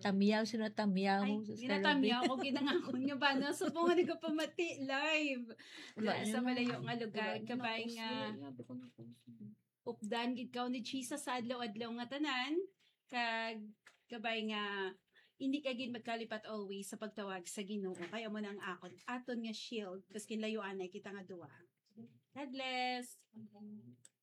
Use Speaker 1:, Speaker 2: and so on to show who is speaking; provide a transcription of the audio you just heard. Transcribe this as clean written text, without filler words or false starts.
Speaker 1: Tamiyaw, sino tamiyaw
Speaker 2: Ay,
Speaker 1: mo sa
Speaker 2: ginatamiyaw ko, ginangakon nga ba na. So, po nga nagpamati live. Sa malayo nga lugar, kabay nga, updan, ikaw ni Chisa sa adlaw-adlaw nga tanan, kabay nga, hindi ka gin magkalipat always sa pagtawag sa Ginoo. Kaya mo nang aton nga shield, tapos kinlayuan ay kita nga duwa. God bless.